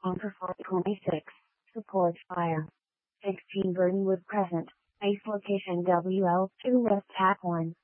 On for 426. Support fire. 16 Burdenwood Crescent. Base location WL2 West Tap 1.